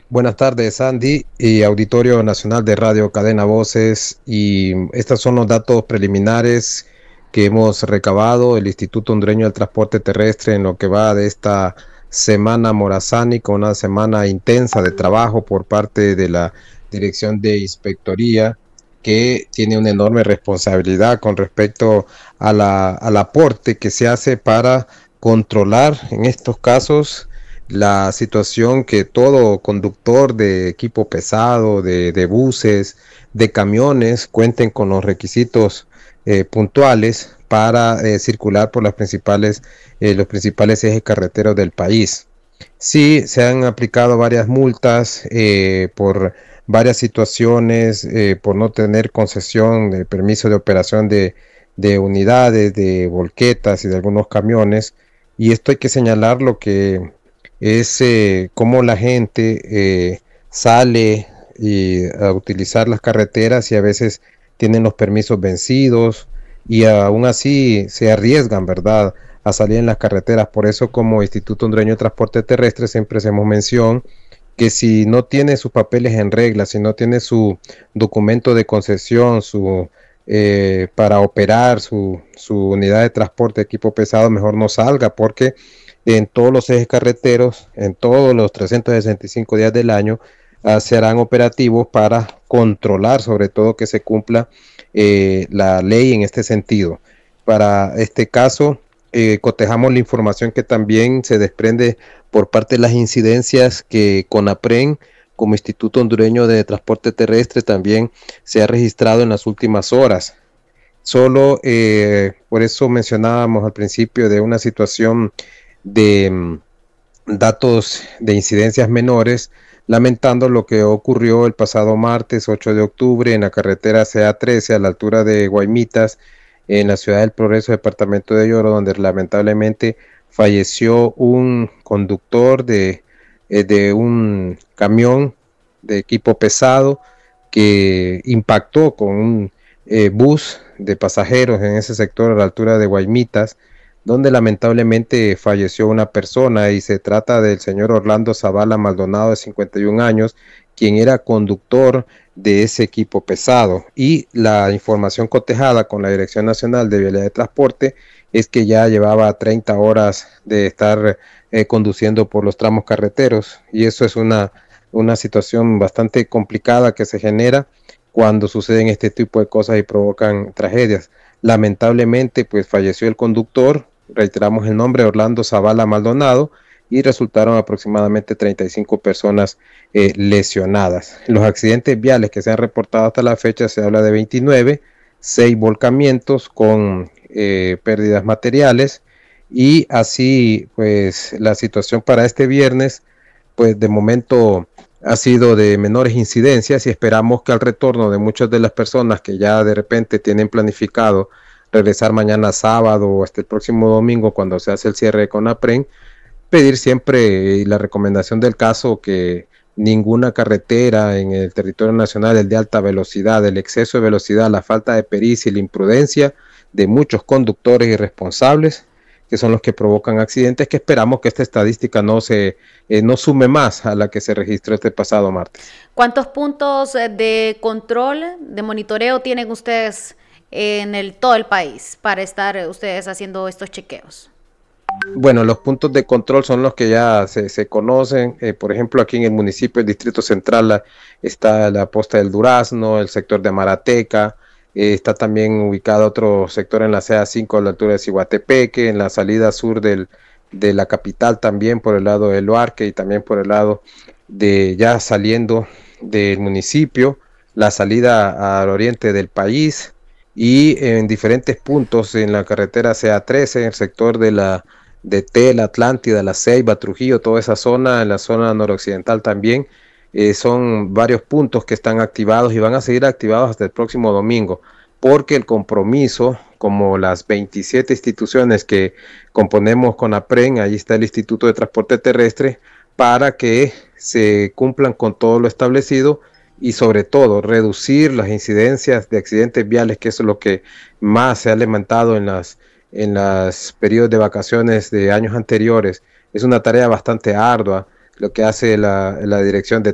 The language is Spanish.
Buenas tardes, Sandy y Auditorio Nacional de Radio Cadena Voces. Y estos son los datos preliminares que hemos recabado el Instituto Hondureño del Transporte Terrestre en lo que va de esta semana morazánica, una semana intensa de trabajo por parte de la Dirección de Inspectoría, que tiene una enorme responsabilidad con respecto al aporte que se hace para controlar en estos casos la situación que todo conductor de equipo pesado, de buses, de camiones, cuenten con los requisitos puntuales para circular por los principales ejes carreteros del país. Sí, se han aplicado varias multas por varias situaciones, por no tener concesión de permiso de operación de unidades, de volquetas y de algunos camiones. Y esto hay que señalar lo que es cómo la gente sale a utilizar las carreteras y a veces tienen los permisos vencidos y aún así se arriesgan, ¿verdad?, a salir en las carreteras. Por eso, como Instituto Hondureño de Transporte Terrestre, siempre hacemos mención que si no tiene sus papeles en regla, si no tiene su documento de concesión, para operar su unidad de transporte de equipo pesado, mejor no salga, porque en todos los ejes carreteros, en todos los 365 días del año, se harán operativos para controlar, sobre todo, que se cumpla la ley en este sentido. Para este caso, cotejamos la información que también se desprende por parte de las incidencias que CONAPREN, como Instituto Hondureño de Transporte Terrestre, también se ha registrado en las últimas horas. Solo por eso mencionábamos al principio de una situación de datos de incidencias menores, lamentando lo que ocurrió el pasado martes 8 de octubre en la carretera CA13 a la altura de Guaymitas, en la ciudad del Progreso, departamento de Lloro, donde lamentablemente falleció un conductor de un camión de equipo pesado que impactó con un bus de pasajeros en ese sector a la altura de Guaymitas, donde lamentablemente falleció una persona, y se trata del señor Orlando Zavala Maldonado, de 51 años, quien era conductor de ese equipo pesado. Y la información cotejada con la Dirección Nacional de Vialidad de Transporte es que ya llevaba 30 horas de estar conduciendo por los tramos carreteros, y eso es una situación bastante complicada que se genera cuando suceden este tipo de cosas y provocan tragedias. Lamentablemente, pues falleció el conductor, reiteramos el nombre, Orlando Zavala Maldonado, y resultaron aproximadamente 35 personas lesionadas. Los accidentes viales que se han reportado hasta la fecha, se habla de 29, 6 volcamientos con pérdidas materiales, y así pues la situación para este viernes, pues de momento ha sido de menores incidencias, y esperamos que al retorno de muchas de las personas que ya de repente tienen planificado regresar mañana sábado o hasta el próximo domingo, cuando se hace el cierre de CONAPREN, pedir siempre la recomendación del caso que ninguna carretera en el territorio nacional, el de alta velocidad, el exceso de velocidad, la falta de pericia y la imprudencia de muchos conductores irresponsables, que son los que provocan accidentes, que esperamos que esta estadística no sume más a la que se registró este pasado martes. ¿Cuántos puntos de control, de monitoreo tienen ustedes en todo el país para estar ustedes haciendo estos chequeos? Bueno, los puntos de control son los que ya se conocen. Por ejemplo, aquí en el municipio, el Distrito Central, está la Posta del Durazno, el sector de Marateca. Está también ubicado otro sector en la CA5 a la altura de Ciguatepeque, en la salida sur de la capital, también por el lado de Luarque, y también por el lado de ya saliendo del municipio, la salida al oriente del país, y en diferentes puntos en la carretera CA13, en el sector de Tela, Atlántida, La Ceiba, Trujillo, toda esa zona, en la zona noroccidental también. Son varios puntos que están activados y van a seguir activados hasta el próximo domingo, porque el compromiso, como las 27 instituciones que componemos con APREN, ahí está el Instituto de Transporte Terrestre, para que se cumplan con todo lo establecido y sobre todo reducir las incidencias de accidentes viales, que eso es lo que más se ha lamentado en los periodos de vacaciones de años anteriores. Es una tarea bastante ardua lo que hace la Dirección de